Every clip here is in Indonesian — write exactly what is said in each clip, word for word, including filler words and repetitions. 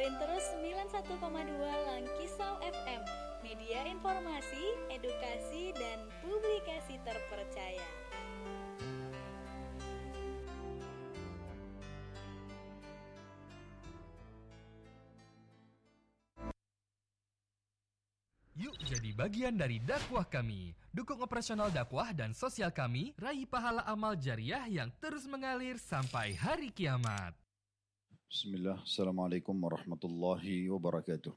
Pantengin terus sembilan puluh satu koma dua Langkisau F M, media informasi, edukasi, dan publikasi terpercaya. Yuk jadi bagian dari dakwah kami. Dukung operasional dakwah dan sosial kami, raih pahala amal jariah yang terus mengalir sampai hari kiamat. Bismillah, Assalamualaikum warahmatullahi wabarakatuh.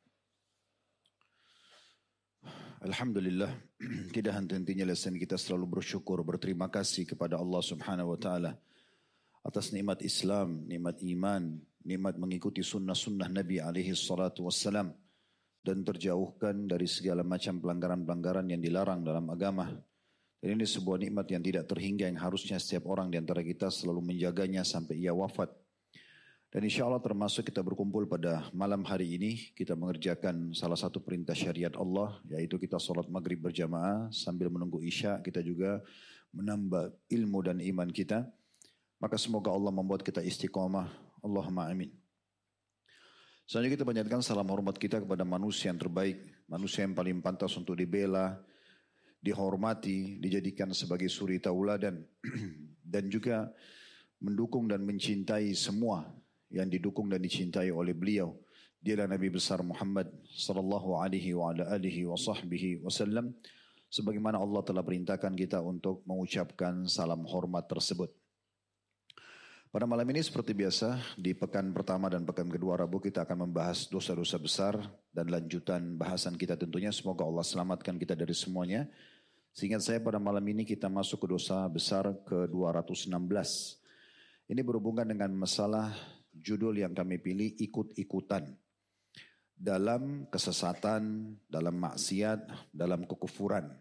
Alhamdulillah, tidak henti-hentinya lisan kita selalu bersyukur, berterima kasih kepada Allah Subhanahu wa taala atas nikmat Islam, nikmat iman, nikmat mengikuti sunnah-sunnah Nabi alaihi salatu wassalam, dan terjauhkan dari segala macam pelanggaran-pelanggaran yang dilarang dalam agama. Dan ini sebuah nikmat yang tidak terhingga, yang harusnya setiap orang di antara kita selalu menjaganya sampai ia wafat. Dan insya Allah termasuk kita berkumpul pada malam hari ini, kita mengerjakan salah satu perintah syariat Allah, yaitu kita sholat maghrib berjamaah sambil menunggu isya. Kita juga menambah ilmu dan iman kita. Maka semoga Allah membuat kita istiqomah. Allahumma amin. Selanjutnya kita panjatkan salam hormat kita kepada manusia yang terbaik, manusia yang paling pantas untuk dibela, dihormati, dijadikan sebagai suri tauladan, dan juga mendukung dan mencintai semua yang didukung dan dicintai oleh beliau. Dialah Nabi besar Muhammad sallallahu alaihi wa ala alihi wa sahbihi wasallam, sebagaimana Allah telah perintahkan kita untuk mengucapkan salam hormat tersebut. Pada malam ini seperti biasa, di pekan pertama dan pekan kedua Rabu kita akan membahas dosa-dosa besar dan lanjutan bahasan kita tentunya. Semoga Allah selamatkan kita dari semuanya. Seingat saya pada malam ini kita masuk ke dosa besar ke dua ratus enam belas. Ini berhubungan dengan masalah judul yang kami pilih, ikut-ikutan dalam kesesatan, dalam maksiat, dalam kekufuran.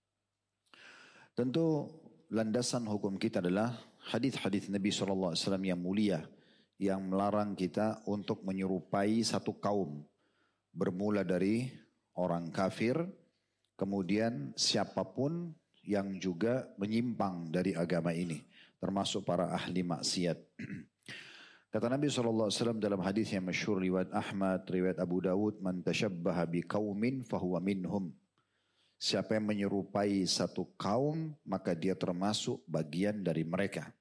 Tentu landasan hukum kita adalah hadis-hadis Nabi shallallahu alaihi wasallam yang mulia, yang melarang kita untuk menyerupai satu kaum, bermula dari orang kafir, kemudian siapapun yang juga menyimpang dari agama ini, termasuk para ahli maksiat. Kata Nabi shallallahu alaihi wasallam dalam hadis yang masyhur riwayat Ahmad, riwayat Abu Dawud, man tashabbaha biqaumin fahuwa minhum. Siapa yang menyerupai satu kaum, maka dia termasuk bagian dari mereka.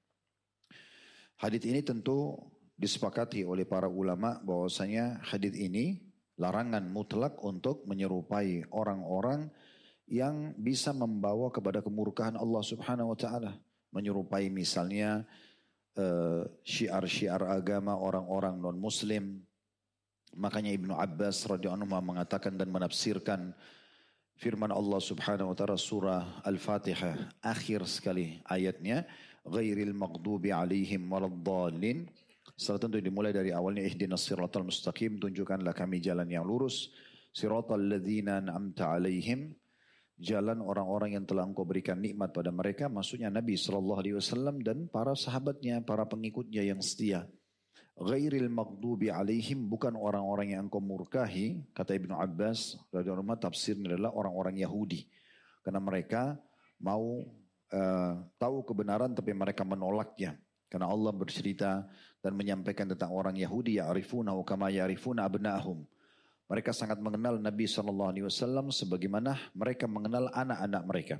Hadits ini tentu disepakati oleh para ulama bahwasanya hadits ini larangan mutlak untuk menyerupai orang-orang yang bisa membawa kepada kemurkaan Allah Subhanahu wa taala. Menyerupai misalnya uh, syiar-syiar agama orang-orang non-muslim. Makanya Ibnu Abbas radhiyallahu anhu mengatakan dan menafsirkan firman Allah Subhanahu wa taala surah Al-Fatihah akhir sekali ayatnya, ghairil maghdubi alaihim waladdallin. Setelah tentu dimulai dari awalnya ihdinas siratal mustaqim, tunjukkanlah kami jalan yang lurus, siratal ladzina an'amta alaihim, jalan orang-orang yang telah Engkau berikan nikmat pada mereka, maksudnya Nabi sallallahu alaihi wasallam dan para sahabatnya, para pengikutnya yang setia. Ghairil maghdubi alaihim, bukan orang-orang yang engkau murkahi, kata Ibnu Abbas radhiyallahu anhu, tafsirnya adalah orang-orang Yahudi, karena mereka mau uh, tahu kebenaran tapi mereka menolaknya. Karena Allah bercerita dan menyampaikan tentang orang Yahudi, ya'rifunahu kama ya'rifuna abna'ahum. Mereka sangat mengenal Nabi sallallahu alaihi wasallam sebagaimana mereka mengenal anak-anak mereka.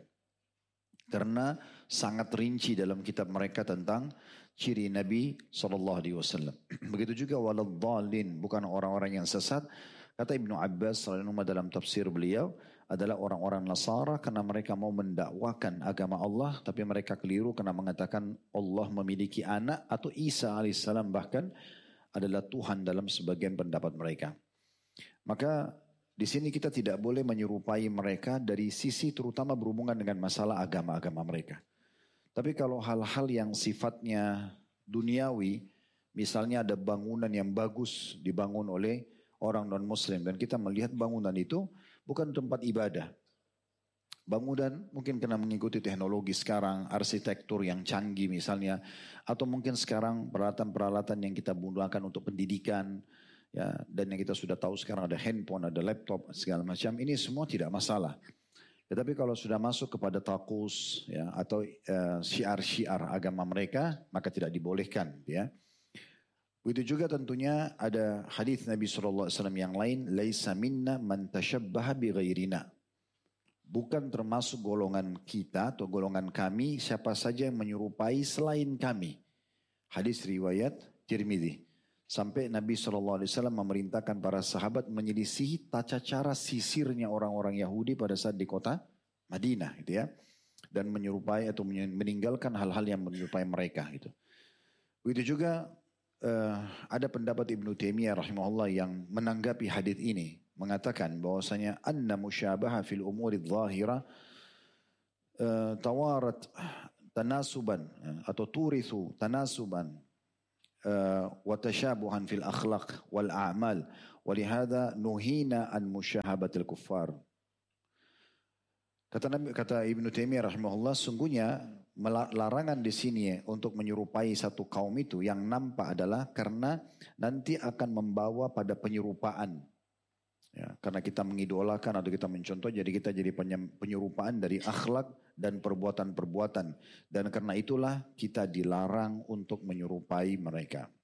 Karena sangat rinci dalam kitab mereka tentang ciri Nabi sallallahu alaihi wasallam. Begitu juga waladdallin, bukan orang-orang yang sesat. Kata Ibnu Abbas radhiyallahu anhu dalam tafsir beliau adalah orang-orang Nasara, karena mereka mau mendakwakan agama Allah tapi mereka keliru karena mengatakan Allah memiliki anak atau Isa alaihissalam bahkan adalah Tuhan dalam sebagian pendapat mereka. Maka di sini kita tidak boleh menyerupai mereka dari sisi terutama berhubungan dengan masalah agama-agama mereka. Tapi kalau hal-hal yang sifatnya duniawi, misalnya ada bangunan yang bagus dibangun oleh orang non-muslim dan kita melihat bangunan itu bukan tempat ibadah. Bangunan mungkin kena mengikuti teknologi sekarang, arsitektur yang canggih misalnya, atau mungkin sekarang peralatan-peralatan yang kita gunakan untuk pendidikan, ya, dan yang kita sudah tahu sekarang ada handphone, ada laptop, segala macam, ini semua tidak masalah. Tetapi kalau sudah masuk kepada takus, ya, atau uh, syiar-syiar agama mereka, maka tidak dibolehkan, ya. Begitu juga tentunya ada hadis Nabi shallallahu alaihi wasallam yang lain, laisa minna man tashabbaha bi ghairina. Bukan termasuk golongan kita atau golongan kami siapa saja yang menyerupai selain kami. Hadis riwayat Tirmidzi. Sampai Nabi shallallahu alaihi wasallam memerintahkan para sahabat menyelisihi tata cara sisirnya orang-orang Yahudi pada saat di kota Madinah, gitu ya, dan menyerupai atau meninggalkan hal-hal yang menyerupai mereka. Gitu. Begitu juga uh, ada pendapat Ibnu Taimiyah rahimahullah yang menanggapi hadis ini, mengatakan bahwasanya anna musyabaha fil umuri dhahira uh, tawarat tanasuban atau turithu tanasuban wa tashabuhan fil akhlaq wal a'mal walihada nuhina an musyahabatil kuffar. Kata Nabi, kata Ibnu Taimiyah rahimahullah, sungguhnya larangan di sini untuk menyerupai satu kaum itu yang nampak adalah karena nanti akan membawa pada penyerupaan. Ya, karena kita mengidolakan atau kita mencontoh, jadi kita jadi penyerupaan dari akhlak dan perbuatan-perbuatan. Dan karena itulah kita dilarang untuk menyerupai mereka.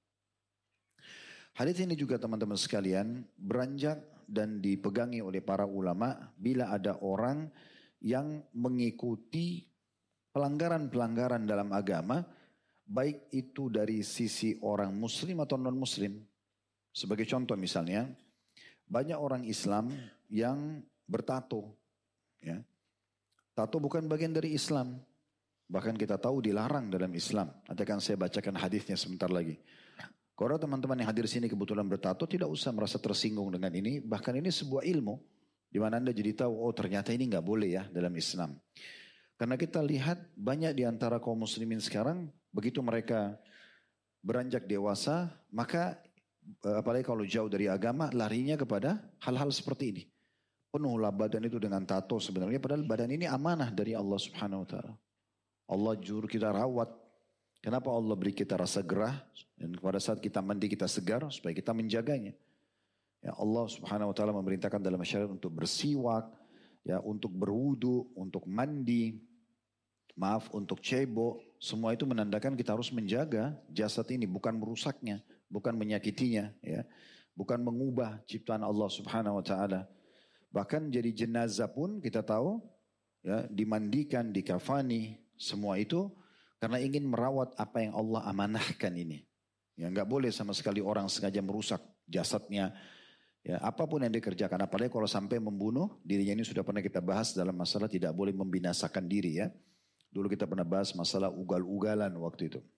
Hadits ini juga teman-teman sekalian beranjak dan dipegangi oleh para ulama bila ada orang yang mengikuti pelanggaran-pelanggaran dalam agama, baik itu dari sisi orang muslim atau non-muslim. Sebagai contoh misalnya, banyak orang Islam yang bertato. Ya. Tato bukan bagian dari Islam. Bahkan kita tahu dilarang dalam Islam. Nanti akan saya bacakan hadisnya sebentar lagi. Kalau teman-teman yang hadir sini kebetulan bertato, tidak usah merasa tersinggung dengan ini. Bahkan ini sebuah ilmu. Di mana Anda jadi tahu, oh ternyata ini nggak boleh ya dalam Islam. Karena kita lihat banyak di antara kaum muslimin sekarang, begitu mereka beranjak dewasa, maka apalagi kalau jauh dari agama, larinya kepada hal-hal seperti ini. Penuhlah badan itu dengan tato sebenarnya, padahal badan ini amanah dari Allah subhanahu wa ta'ala. Allah juru kita rawat. Kenapa Allah beri kita rasa gerah, dan pada saat kita mandi kita segar, supaya kita menjaganya. Ya, Allah subhanahu wa ta'ala memerintahkan dalam syariat untuk bersiwak, ya, untuk berwudu, untuk mandi, maaf, untuk cebok. Semua itu menandakan kita harus menjaga jasad ini, bukan merusaknya. Bukan menyakitinya, ya, bukan mengubah ciptaan Allah subhanahu wa ta'ala. Bahkan jadi jenazah pun kita tahu, ya, dimandikan, dikafani, semua itu karena ingin merawat apa yang Allah amanahkan ini. Ya, nggak boleh sama sekali orang sengaja merusak jasadnya. Ya, apapun yang dikerjakan, apalagi kalau sampai membunuh dirinya, ini sudah pernah kita bahas dalam masalah tidak boleh membinasakan diri, ya. Dulu kita pernah bahas masalah ugal-ugalan waktu itu.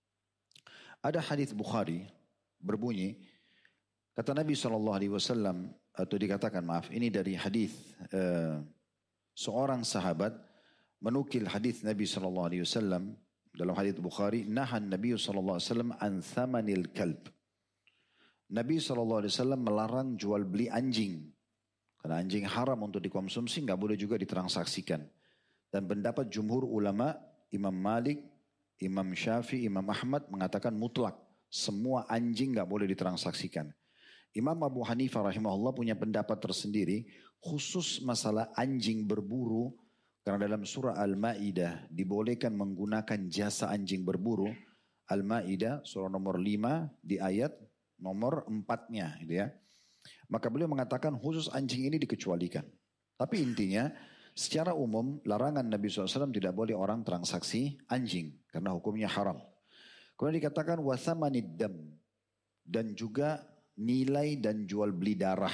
Ada hadis Bukhari berbunyi, kata Nabi shallallahu alaihi wasallam, atau dikatakan maaf, ini dari hadis uh, seorang sahabat menukil hadis Nabi shallallahu alaihi wasallam dalam hadis Bukhari, nahan Nabi shallallahu alaihi wasallam an thamanil kalb. Nabi shallallahu alaihi wasallam melarang jual beli anjing, karena anjing haram untuk dikonsumsi, nggak boleh juga ditransaksikan. Dan pendapat jumhur ulama, Imam Malik, Imam Syafi'i, Imam Ahmad mengatakan mutlak. Semua anjing gak boleh ditransaksikan. Imam Abu Hanifah rahimahullah punya pendapat tersendiri khusus masalah anjing berburu. Karena dalam surah Al-Ma'idah dibolehkan menggunakan jasa anjing berburu. Al-Ma'idah surah nomor lima di ayat nomor empatnya. Gitu ya. Maka beliau mengatakan khusus anjing ini dikecualikan. Tapi intinya secara umum larangan Nabi shallallahu alaihi wasallam tidak boleh orang transaksi anjing. Karena hukumnya haram. Kemudian dikatakan wasamanid dam, dan juga nilai dan jual beli darah.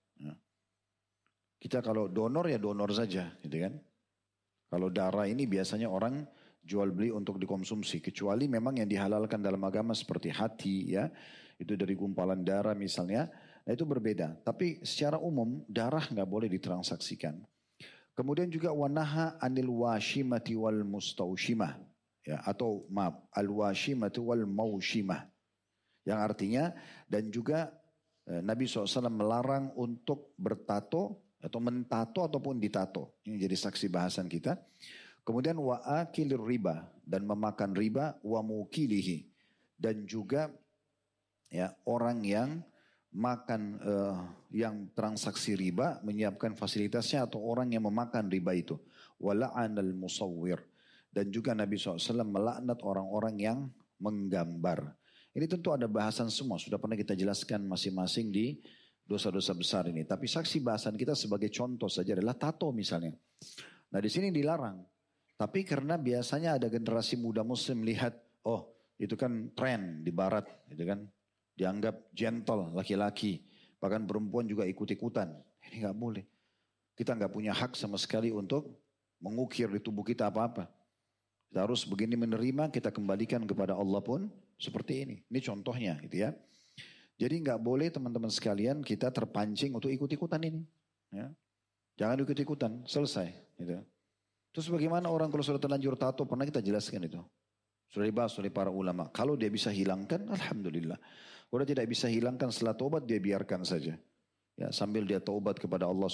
Kita kalau donor ya donor saja, gitu kan. Kalau darah ini biasanya orang jual beli untuk dikonsumsi, kecuali memang yang dihalalkan dalam agama seperti hati, ya, itu dari gumpalan darah misalnya, nah itu berbeda. Tapi secara umum darah nggak boleh ditransaksikan. Kemudian juga wanaha anil washimati wal mustaushimah. Ya, atau maaf, al-washimatu wal maushimah. Yang artinya, dan juga eh, Nabi shallallahu alaihi wasallam melarang untuk bertato, atau mentato ataupun ditato. Ini jadi saksi bahasan kita. Kemudian wa akilir riba, dan memakan riba, wa mukilihi. Dan juga ya, orang yang makan, eh, yang transaksi riba, menyiapkan fasilitasnya, atau orang yang memakan riba itu. Wa la'anal musawwir. Dan juga Nabi shallallahu alaihi wasallam melaknat orang-orang yang menggambar. Ini tentu ada bahasan semua, sudah pernah kita jelaskan masing-masing di dosa-dosa besar ini. Tapi saksi bahasan kita sebagai contoh saja adalah tato misalnya. Nah di sini dilarang. Tapi karena biasanya ada generasi muda muslim lihat, oh itu kan tren di barat, gitu kan. Dianggap gentle laki-laki. Bahkan perempuan juga ikut-ikutan. Ini gak boleh. Kita gak punya hak sama sekali untuk mengukir di tubuh kita apa-apa. Kita harus begini menerima, kita kembalikan kepada Allah pun seperti ini. Ini contohnya gitu ya. Jadi nggak boleh teman-teman sekalian kita terpancing untuk ikut-ikutan ini. Ya. Jangan ikut-ikutan, selesai. Gitu. Terus bagaimana orang kalau sudah terlanjur tato, pernah kita jelaskan itu. Sudah dibahas oleh para ulama. Kalau dia bisa hilangkan, alhamdulillah. Kalau tidak bisa hilangkan setelah taubat, dia biarkan saja. Ya, sambil dia taubat kepada Allah